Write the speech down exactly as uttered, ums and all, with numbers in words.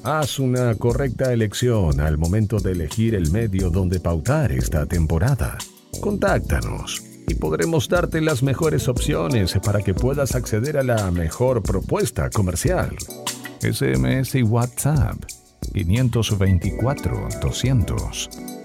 Haz una correcta elección al momento de elegir el medio donde pautar esta temporada. Contáctanos y podremos darte las mejores opciones para que puedas acceder a la mejor propuesta comercial. S M S y WhatsApp quinientos veinticuatro doscientos.